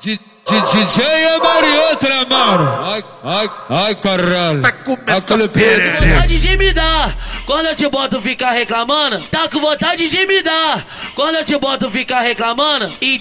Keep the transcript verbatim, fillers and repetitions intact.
D J é Marioutra, mano. Ai, ai, ai, caralho. Tá comendo perereca. Vontade de me dar, quando eu te boto ficar reclamando. Tá com vontade de me dar, quando eu te boto ficar reclamando.